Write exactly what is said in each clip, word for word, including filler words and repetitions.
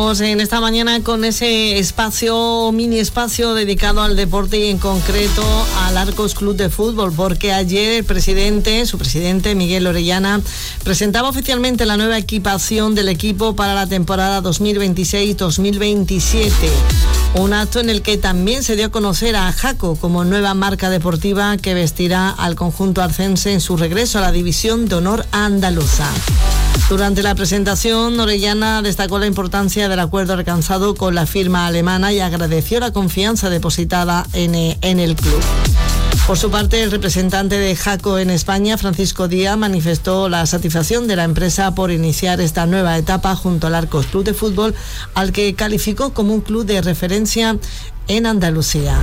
En esta mañana con ese espacio, mini espacio dedicado al deporte y en concreto al Arcos Club de Fútbol, porque ayer el presidente, su presidente Miguel Orellana, presentaba oficialmente la nueva equipación del equipo para la temporada dos mil veintiséis dos mil veintisiete. Un acto en el que también se dio a conocer a Jaco como nueva marca deportiva que vestirá al conjunto arcense en su regreso a la División de Honor andaluza. Durante la presentación, Orellana destacó la importancia del acuerdo alcanzado con la firma alemana y agradeció la confianza depositada en, en el club. Por su parte, el representante de Jaco en España, Francisco Díaz, manifestó la satisfacción de la empresa por iniciar esta nueva etapa junto al Arcos Club de Fútbol, al que calificó como un club de referencia en Andalucía.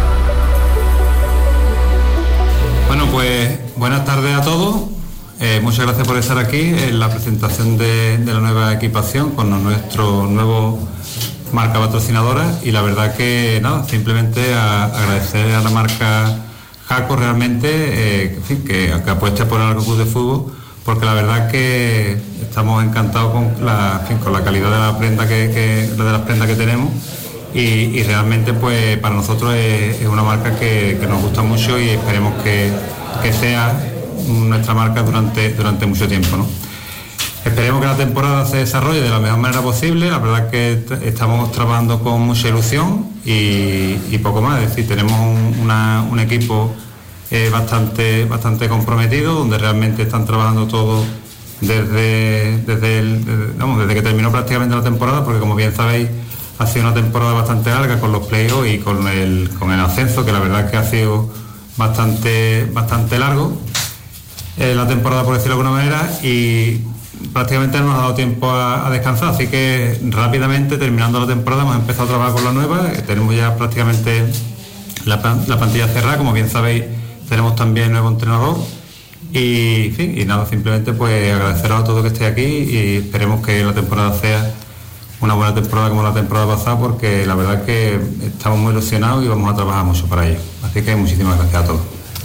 Bueno, pues buenas tardes a todos. Eh, muchas gracias por estar aquí en la presentación de, de la nueva equipación con nuestro nuevo marca patrocinadora, y la verdad que nada, simplemente a, agradecer a la marca Jaco realmente eh, en fin, que, que apueste por el Arcos Club de Fútbol, porque la verdad que estamos encantados con la, en fin, con la calidad de la prenda que, que de las prendas que tenemos, y, y realmente pues para nosotros es, es una marca que, que nos gusta mucho y esperemos que, que sea nuestra marca durante, durante mucho tiempo, ¿no? Esperemos que la temporada se desarrolle de la mejor manera posible. La verdad es que t- estamos trabajando con mucha ilusión y, y poco más. Es decir, tenemos un, una, un equipo eh, bastante, bastante comprometido, donde realmente están trabajando todos desde, desde, el, desde, vamos, desde que terminó prácticamente la temporada, porque como bien sabéis ha sido una temporada bastante larga con los playoffs y con el, con el ascenso, que la verdad es que ha sido bastante, bastante largo. Eh, la temporada, por decirlo de alguna manera, y prácticamente no nos ha dado tiempo a, a descansar, así que rápidamente, terminando la temporada, hemos empezado a trabajar con la nueva. Eh, tenemos ya prácticamente la, la plantilla cerrada, como bien sabéis, tenemos también nuevo entrenador y, en fin, y nada, simplemente pues agradeceros a todos que estéis aquí y esperemos que la temporada sea una buena temporada como la temporada pasada, porque la verdad es que estamos muy ilusionados y vamos a trabajar mucho para ello, así que muchísimas gracias a todos.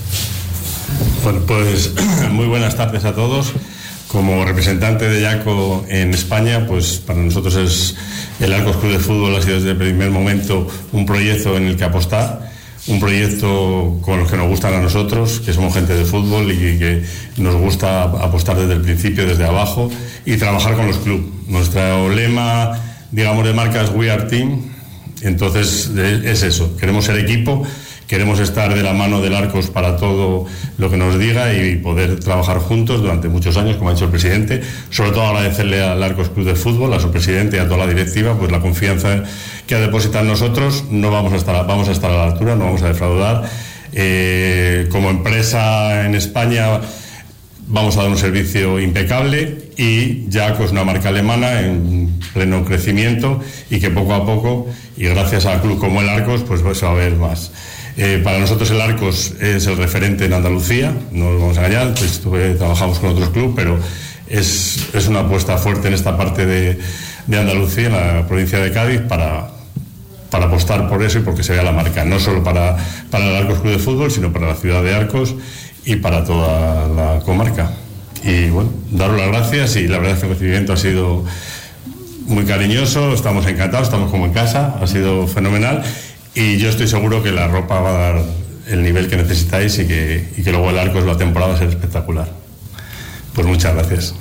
Bueno, pues muy buenas tardes a todos. Como representante de Jaco en España, pues para nosotros es el Arcos Club de Fútbol ha sido desde el primer momento un proyecto en el que apostar, un proyecto con el que nos gustan a nosotros, que somos gente de fútbol y que nos gusta apostar desde el principio, desde abajo, y trabajar con los clubes. Nuestro lema, digamos, de marca es We Are Team. Entonces es eso, queremos ser equipo. Queremos estar de la mano del Arcos para todo lo que nos diga y poder trabajar juntos durante muchos años, como ha dicho el presidente. Sobre todo agradecerle al Arcos Club de Fútbol, a su presidente y a toda la directiva, pues la confianza que ha depositado en nosotros. No vamos a estar, vamos a estar a la altura, no vamos a defraudar. Eh, como empresa en España vamos a dar un servicio impecable, y Jaco es una marca alemana en pleno crecimiento y que poco a poco, y gracias a club como el Arcos, pues se va a ver más. Eh, para nosotros el Arcos es el referente en Andalucía, no nos vamos a engañar, pues, trabajamos con otros clubes, pero es, es una apuesta fuerte en esta parte de, de Andalucía, en la provincia de Cádiz, para, para apostar por eso y porque se vea la marca, no solo para, para el Arcos Club de Fútbol, sino para la ciudad de Arcos y para toda la comarca. Y bueno, daros las gracias, y la verdad es que el recibimiento ha sido muy cariñoso, estamos encantados, estamos como en casa, ha sido fenomenal. Y yo estoy seguro que la ropa va a dar el nivel que necesitáis y que, y que luego el Arcos la temporada va a ser espectacular. Pues muchas gracias.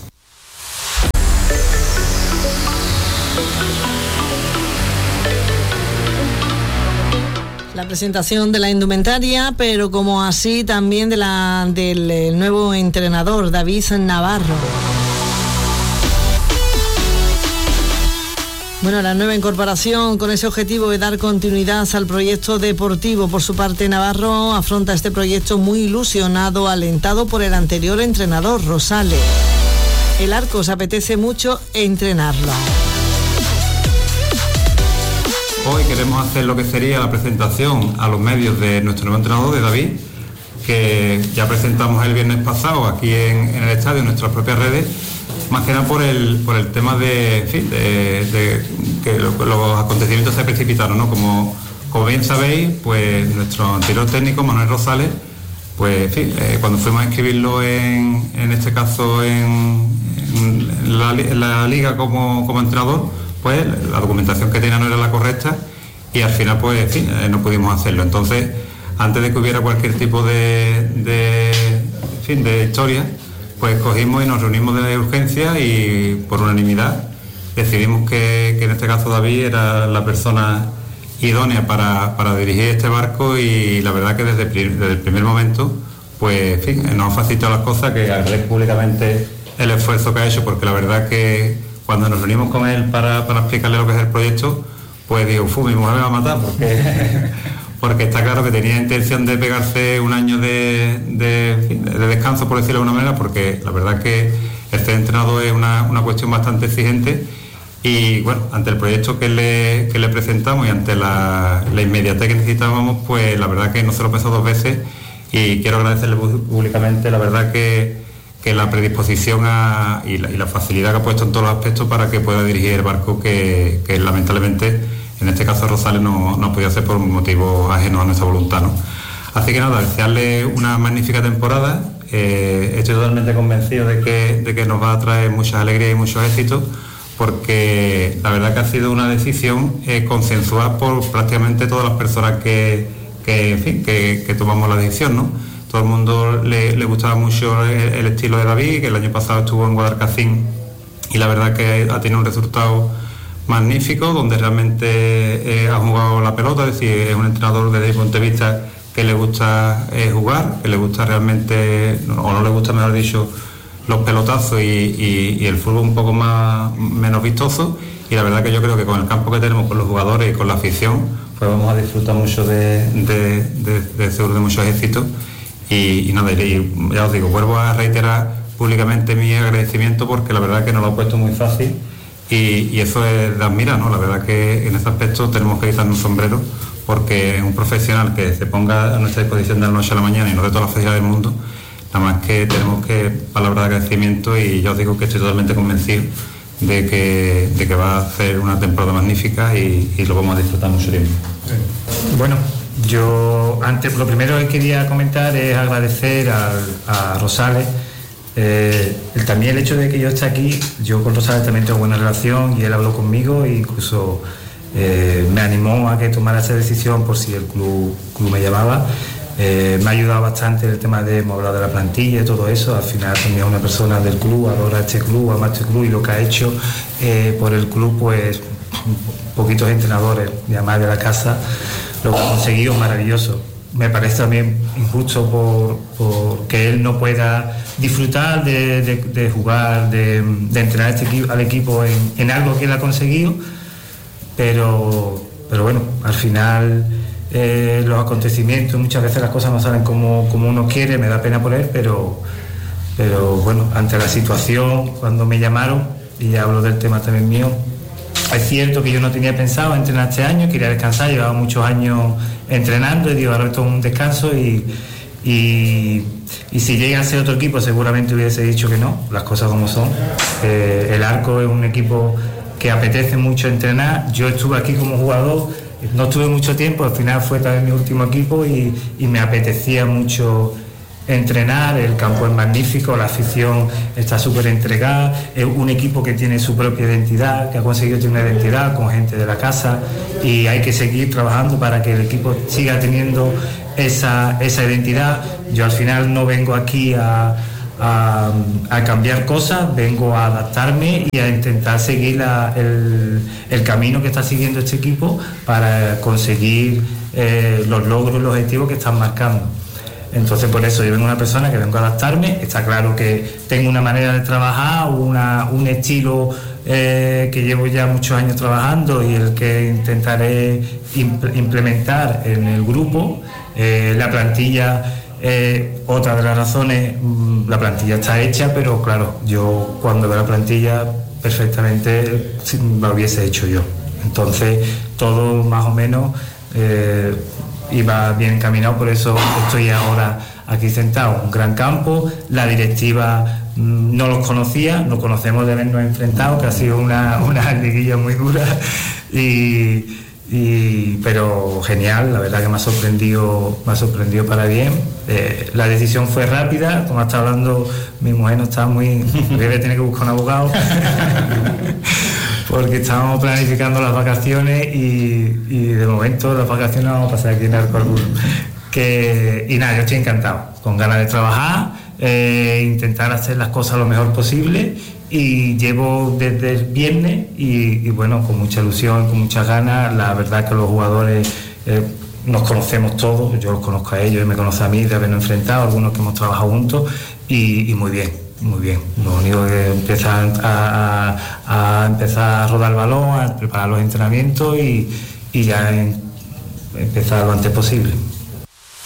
La presentación de la indumentaria, pero como así también de la del nuevo entrenador, David Navarro. Bueno, la nueva incorporación con ese objetivo de dar continuidad al proyecto deportivo. Por su parte, Navarro afronta este proyecto muy ilusionado, alentado por el anterior entrenador, Rosales. El Arcos apetece mucho entrenarlo. Hoy queremos hacer lo que sería la presentación a los medios de nuestro nuevo entrenador, de David, que ya presentamos el viernes pasado aquí en, en el estadio, en nuestras propias redes, más que nada por el, por el tema de, en fin, de, de que lo, los acontecimientos se precipitaron, ¿no? Como, como bien sabéis, pues nuestro anterior técnico, Manuel Rosales, pues en fin, eh, cuando fuimos a inscribirlo en, en este caso en, en, la, en la liga como, como entrenador, pues la documentación que tenía no era la correcta y al final pues en fin, no pudimos hacerlo. Entonces, antes de que hubiera cualquier tipo de, de, en fin, de historia, pues cogimos y nos reunimos de urgencia y por unanimidad decidimos que, que en este caso David era la persona idónea para, para dirigir este barco, y la verdad que desde, desde el primer momento pues en fin, nos ha facilitado las cosas, que agradezco públicamente el esfuerzo que ha hecho, porque la verdad que cuando nos reunimos con él para, para explicarle lo que es el proyecto, pues digo, fu, mi mujer me va a matar, porque, porque está claro que tenía intención de pegarse un año de, de, de descanso, por decirlo de alguna manera, porque la verdad que el ser entrenador es una, una cuestión bastante exigente. Y bueno, ante el proyecto que le, que le presentamos y ante la, la inmediatez que necesitábamos, pues la verdad que no se lo he pensado dos veces, y quiero agradecerle públicamente la verdad que, que la predisposición a, y, la, y la facilidad que ha puesto en todos los aspectos para que pueda dirigir el barco, que, que lamentablemente en este caso Rosales no, no podía hacer por motivos ajenos a nuestra voluntad, ¿no? Así que nada, desearle una magnífica temporada. Eh, estoy totalmente convencido de que, de que nos va a traer muchas alegrías y muchos éxitos, porque la verdad que ha sido una decisión eh, consensuada por prácticamente todas las personas que, que, en fin, que, que tomamos la decisión, ¿no? Todo el mundo le, le gustaba mucho el, el estilo de David, que el año pasado estuvo en Guadalcacín y la verdad que ha tenido un resultado magnífico, donde realmente eh, ha jugado la pelota, es decir, es un entrenador desde mi punto de vista que le gusta eh, jugar, que le gusta realmente, o no le gusta, mejor dicho, los pelotazos y, y, y el fútbol un poco más menos vistoso, y la verdad que yo creo que con el campo que tenemos, con los jugadores y con la afición, pues vamos a disfrutar mucho de, de, de, de seguro de muchos éxitos. Y, y nada, y ya os digo, vuelvo a reiterar públicamente mi agradecimiento, porque la verdad que nos lo ha puesto muy fácil, y, y eso es de admirar, ¿no? La verdad que en ese aspecto tenemos que quitarnos un sombrero, porque un profesional que se ponga a nuestra disposición de la noche a la mañana y nos dé toda la facilidad del mundo, nada más que tenemos que palabras de agradecimiento, y yo os digo que estoy totalmente convencido de que, de que va a ser una temporada magnífica y, y lo vamos a disfrutar mucho tiempo. Bueno, yo antes lo primero que quería comentar es agradecer a, a Rosales eh, el, también el hecho de que yo esté aquí. Yo con Rosales también tengo buena relación y él habló conmigo e incluso eh, me animó a que tomara esa decisión por si el club, club me llamaba. Eh, me ha ayudado bastante el tema de hemos hablado de la plantilla y todo eso. Al final también es una persona del club, adora este club, ama este club, y lo que ha hecho eh, por el club, pues poquitos entrenadores, además de la casa, lo que ha conseguido es maravilloso. Me parece también injusto por, por que él no pueda disfrutar de, de, de jugar, de, de entrenar este equipo, al equipo en, en algo que él ha conseguido, pero, pero bueno, al final Eh, los acontecimientos, muchas veces las cosas no salen como, como uno quiere, me da pena por él, pero, pero bueno, ante la situación, cuando me llamaron, y ya hablo del tema también mío, es cierto que yo no tenía pensado entrenar este año, quería descansar, llevaba muchos años entrenando y digo, ahora esto es un descanso, y, y, y si llega a ser otro equipo seguramente hubiese dicho que no, las cosas como son. Eh, el Arco es un equipo que apetece mucho entrenar, yo estuve aquí como jugador, no tuve mucho tiempo, al final fue también mi último equipo y, y me apetecía mucho entrenar. El campo es magnífico, la afición está súper entregada, es un equipo que tiene su propia identidad, que ha conseguido tener una identidad con gente de la casa, y hay que seguir trabajando para que el equipo siga teniendo esa, esa identidad. Yo al final no vengo aquí a A, a cambiar cosas, vengo a adaptarme y a intentar seguir la, el, el camino que está siguiendo este equipo para conseguir eh, los logros, los objetivos que están marcando. Entonces, por eso yo vengo una persona que vengo a adaptarme. Está claro que tengo una manera de trabajar, una, un estilo eh, que llevo ya muchos años trabajando y el que intentaré imp- implementar en el grupo. Eh, la plantilla, Eh, otra de las razones, la plantilla está hecha, pero claro, yo cuando veo la plantilla perfectamente la hubiese hecho yo. Entonces todo más o menos eh, iba bien encaminado, por eso estoy ahora aquí sentado. Un gran campo, la directiva mmm, no los conocía, nos conocemos de habernos enfrentado, que ha sido una, una liguilla muy dura, y Y, pero genial, la verdad que me ha sorprendido, me ha sorprendido para bien. Eh, la decisión fue rápida, como está hablando mi mujer, no está muy, debe tener que buscar un abogado. porque estábamos planificando las vacaciones y, y de momento las vacaciones vamos a pasar aquí en Arco Alguno. Que, y nada, yo estoy encantado, con ganas de trabajar, eh, intentar hacer las cosas lo mejor posible, y llevo desde el viernes y, y bueno, con mucha ilusión, con muchas ganas. La verdad que los jugadores eh, nos conocemos todos, yo los conozco a ellos, y me conocen a mí de habernos enfrentado, algunos que hemos trabajado juntos, y, y muy bien, muy bien. Lo único que empieza a, a, a empezar a rodar el balón, a preparar los entrenamientos y, y ya en, empezar lo antes posible.